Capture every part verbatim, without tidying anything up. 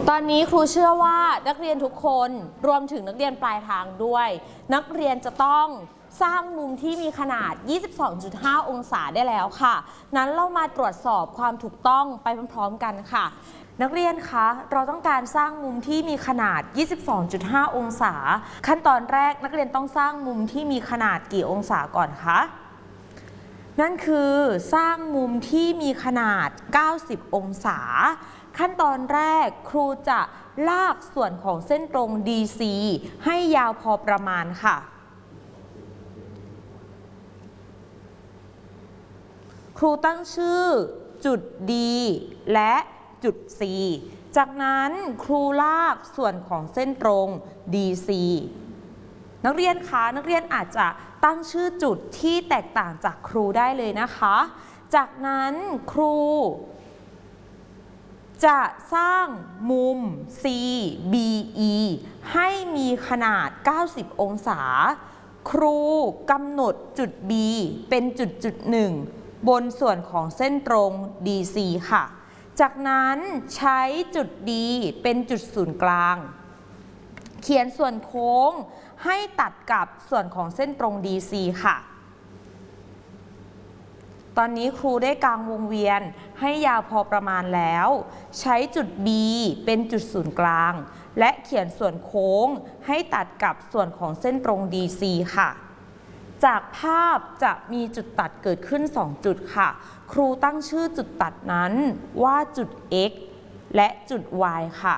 ตอนนี้ครูเชื่อว่านักเรียนทุกคนรวมถึงนักเรียนปลายทางด้วยนักเรียนจะต้องสร้างมุมที่มีขนาด ยี่สิบสองจุดห้า องศาได้แล้วค่ะนั้นเรามาตรวจสอบความถูกต้องไปพร้อมๆกันค่ะนักเรียนคะเราต้องการสร้างมุมที่มีขนาด ยี่สิบสองจุดห้า องศาขั้นตอนแรกนักเรียนต้องสร้างมุมที่มีขนาดกี่องศาก่อนคะนั่นคือสร้างมุมที่มีขนาด เก้าสิบ องศาขั้นตอนแรกครูจะลากส่วนของเส้นตรง ดี ซี ให้ยาวพอประมาณค่ะครูตั้งชื่อจุด D และจุด C จากนั้นครูลากส่วนของเส้นตรง ดี ซี นักเรียนคะนักเรียนอาจจะตั้งชื่อจุดที่แตกต่างจากครูได้เลยนะคะจากนั้นครูจะสร้างมุม ซี บี อี ให้มีขนาด เก้าสิบ องศาครูกำหนดจุด B เป็นจุดจุดหนึ่งบนส่วนของเส้นตรง ดี ซี ค่ะจากนั้นใช้จุด D เป็นจุดศูนย์กลางเขียนส่วนโค้งให้ตัดกับส่วนของเส้นตรง ดี ซี ค่ะตอนนี้ครูได้กางวงเวียนให้ยาวพอประมาณแล้วใช้จุด B เป็นจุดศูนย์กลางและเขียนส่วนโค้งให้ตัดกับส่วนของเส้นตรง ดี ซี ค่ะจากภาพจะมีจุดตัดเกิดขึ้นสองจุดค่ะครูตั้งชื่อจุดตัดนั้นว่าจุด X และจุด Y ค่ะ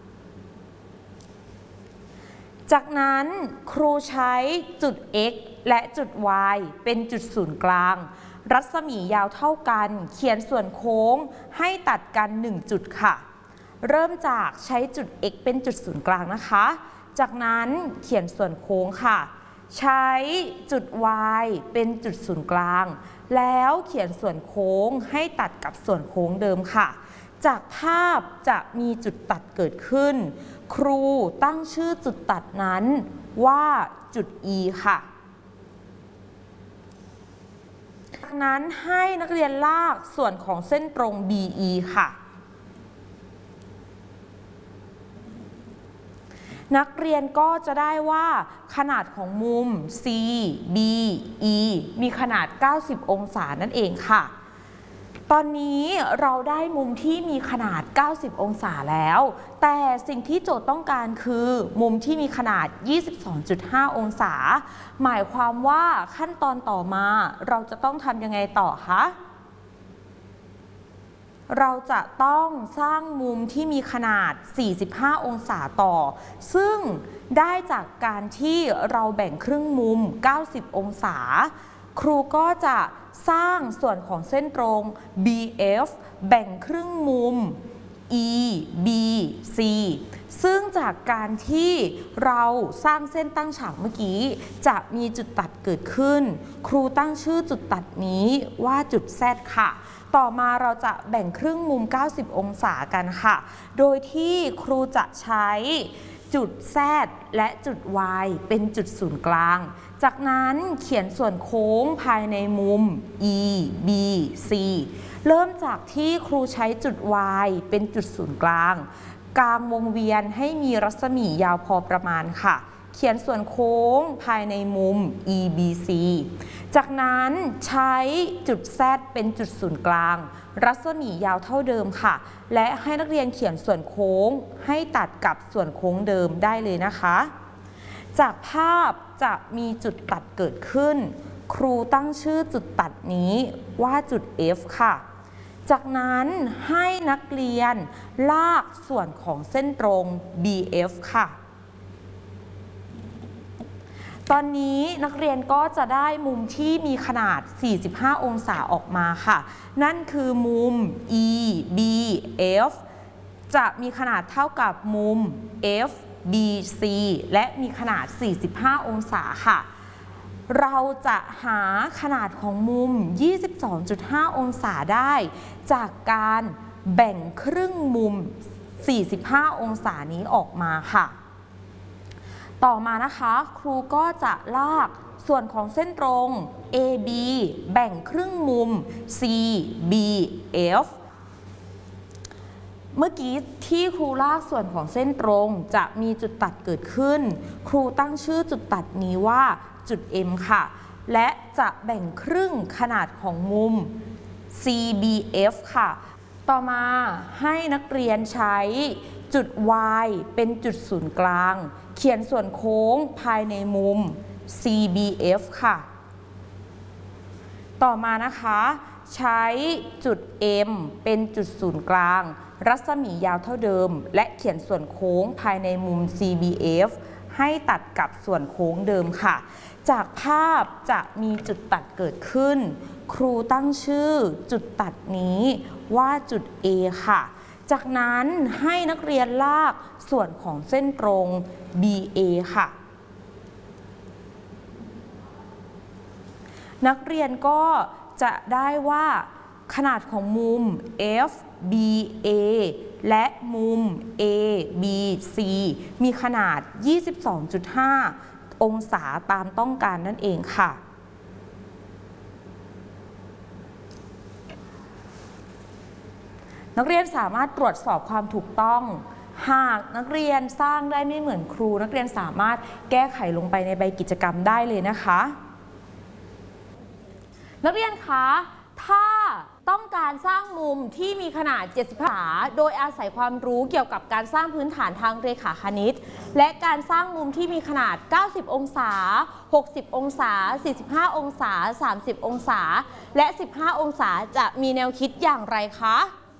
จากนั้นครูใช้จุด X และจุด Y เป็นจุดศูนย์กลางรัศมียาวเท่ากันเขียนส่วนโค้งให้ตัดกันหนึ่งจุดค่ะเริ่มจากใช้จุด X เป็นจุดศูนย์กลางนะคะจากนั้นเขียนส่วนโค้งค่ะใช้จุด Y เป็นจุดศูนย์กลางแล้วเขียนส่วนโค้งให้ตัดกับส่วนโค้งเดิมค่ะจากภาพจะมีจุดตัดเกิดขึ้นครูตั้งชื่อจุดตัดนั้นว่าจุด E ค่ะจากนั้นให้นักเรียนลากส่วนของเส้นตรง บี อี ค่ะนักเรียนก็จะได้ว่าขนาดของมุม ซี บี อี มีขนาด เก้าสิบ องศานั่นเองค่ะตอนนี้เราได้มุมที่มีขนาด เก้าสิบ องศาแล้วแต่สิ่งที่โจทย์ต้องการคือมุมที่มีขนาด ยี่สิบสองจุดห้า องศาหมายความว่าขั้นตอนต่อมาเราจะต้องทำยังไงต่อคะเราจะต้องสร้างมุมที่มีขนาด สี่สิบห้า องศาต่อซึ่งได้จากการที่เราแบ่งครึ่งมุม เก้าสิบ องศาครูก็จะสร้างส่วนของเส้นตรง บี เอฟ แบ่งครึ่งมุม อี บี ซี ซึ่งจากการที่เราสร้างเส้นตั้งฉากเมื่อกี้จะมีจุดตัดเกิดขึ้นครูตั้งชื่อจุดตัดนี้ว่าจุด Z ค่ะต่อมาเราจะแบ่งครึ่งมุม เก้าสิบ องศากันค่ะโดยที่ครูจะใช้จุด Z และจุด Y เป็นจุดศูนย์กลางจากนั้นเขียนส่วนโค้งภายในมุม E B C เริ่มจากที่ครูใช้จุด Y เป็นจุดศูนย์กลางกางวงเวียนให้มีรัศมียาวพอประมาณค่ะเขียนส่วนโค้งภายในมุม E B C จากนั้นใช้จุด Z เป็นจุดศูนย์กลางรัศมียาวเท่าเดิมค่ะและให้นักเรียนเขียนส่วนโค้งให้ตัดกับส่วนโค้งเดิมได้เลยนะคะจากภาพจะมีจุดตัดเกิดขึ้นครูตั้งชื่อจุดตัดนี้ว่าจุด F ค่ะจากนั้นให้นักเรียนลากส่วนของเส้นตรง บี เอฟ ค่ะตอนนี้นักเรียนก็จะได้มุมที่มีขนาด สี่สิบห้า องศาออกมาค่ะนั่นคือมุม E B F จะมีขนาดเท่ากับมุม F B C และมีขนาด สี่สิบห้า องศาค่ะเราจะหาขนาดของมุม ยี่สิบสองจุดห้า องศาได้จากการแบ่งครึ่งมุม สี่สิบห้า องศานี้ออกมาค่ะต่อมานะคะครูก็จะลากส่วนของเส้นตรง เอ บี แบ่งครึ่งมุม ซี บี เอฟเมื่อกี้ที่ครูลากส่วนของเส้นตรงจะมีจุดตัดเกิดขึ้นครูตั้งชื่อจุดตัดนี้ว่าจุด M ค่ะและจะแบ่งครึ่งขนาดของมุม ซี บี เอฟ ค่ะต่อมาให้นักเรียนใช้จุด Y เป็นจุดศูนย์กลางเขียนส่วนโค้งภายในมุม ซี บี เอฟ ค่ะต่อมานะคะใช้จุด M เป็นจุดศูนย์กลางรัศมียาวเท่าเดิมและเขียนส่วนโค้งภายในมุม ซี บี เอฟ ให้ตัดกับส่วนโค้งเดิมค่ะจากภาพจะมีจุดตัดเกิดขึ้นครูตั้งชื่อจุดตัดนี้ว่าจุด A ค่ะจากนั้นให้นักเรียนลากส่วนของเส้นตรง บี เอ ค่ะนักเรียนก็จะได้ว่าขนาดของมุม เอฟ บี เอ และมุม เอ บี ซี มีขนาด ยี่สิบสองจุดห้า องศาตามต้องการนั่นเองค่ะนักเรียนสามารถตรวจสอบความถูกต้องหากนักเรียนสร้างได้ไม่เหมือนครูนักเรียนสามารถแก้ไขลงไปในใบกิจกรรมได้เลยนะคะนักเรียนคะถ้าต้องการสร้างมุมที่มีขนาดเจ็ดสิบองศาโดยอาศัยความรู้เกี่ยวกับการสร้างพื้นฐานทางเรขาคณิตและการสร้างมุมที่มีขนาดเก้าสิบองศาหกสิบองศาสี่สิบห้าองศาสามสิบองศาและสิบห้าองศาจะมีแนวคิดอย่างไรคะ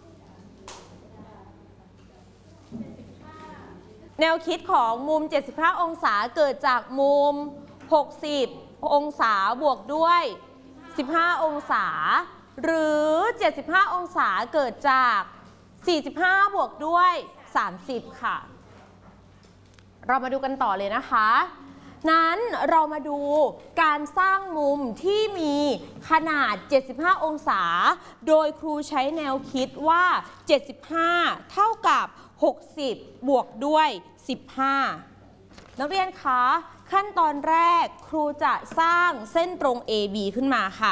แนวคิดของมุมเจ็ดสิบห้าองศาเกิดจากมุมหกสิบองศาบวกด้วยสิบห้าองศาหรือเจ็ดสิบห้าองศาเกิดจากสี่สิบห้าบวกด้วยสามสิบค่ะเรามาดูกันต่อเลยนะคะนั้นเรามาดูการสร้างมุมที่มีขนาดเจ็ดสิบห้าองศาโดยครูใช้แนวคิดว่าเจ็ดสิบห้าเท่ากับหกสิบบวกด้วยสิบห้านักเรียนคะขั้นตอนแรกครูจะสร้างเส้นตรง เอ บี ขึ้นมาค่ะ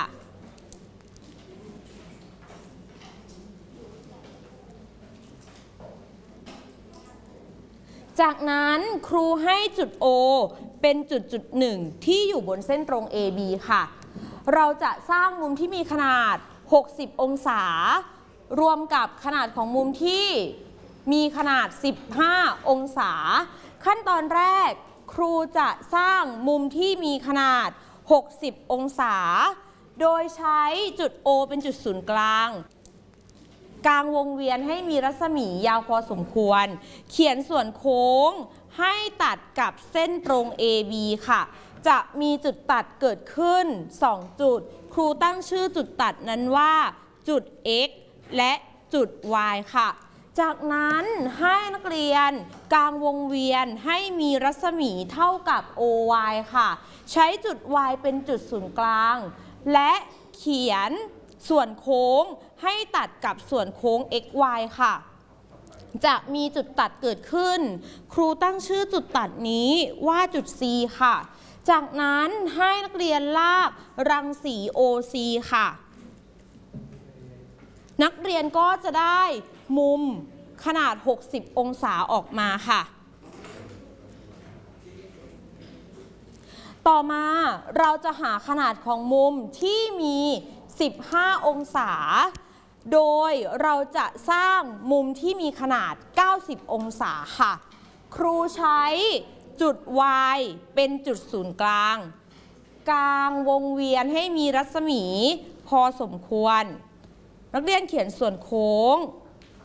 จากนั้นครูให้จุด O เป็นจุดจุดหนึ่งที่อยู่บนเส้นตรง เอ บี ค่ะเราจะสร้างมุมที่มีขนาดหกสิบองศารวมกับขนาดของมุมที่มีขนาดสิบห้าองศาขั้นตอนแรกครูจะสร้างมุมที่มีขนาดหกสิบองศาโดยใช้จุด O เป็นจุดศูนย์กลางกลางวงเวียนให้มีรัศมียาวพอสมควรเขียนส่วนโค้งให้ตัดกับเส้นตรง เอ บี ค่ะจะมีจุดตัดเกิดขึ้นสองจุดครูตั้งชื่อจุดตัดนั้นว่าจุด X และจุด Y ค่ะจากนั้นให้นักเรียนกลางวงเวียนให้มีรัศมีเท่ากับ โอ วาย ค่ะใช้จุด Y เป็นจุดศูนย์กลางและเขียนส่วนโค้งให้ตัดกับส่วนโค้ง เอ็กซ์ วาย ค่ะจะมีจุดตัดเกิดขึ้นครูตั้งชื่อจุดตัดนี้ว่าจุด C ค่ะจากนั้นให้นักเรียนลากรังสี โอ ซี ค่ะนักเรียนก็จะได้มุมขนาดหกสิบองศาออกมาค่ะต่อมาเราจะหาขนาดของมุมที่มีสิบห้าองศาโดยเราจะสร้างมุมที่มีขนาดเก้าสิบองศาค่ะครูใช้จุด Y เป็นจุดศูนย์กลางกลางวงเวียนให้มีรัศมีพอสมควรนักเรียนเขียนส่วนโค้ง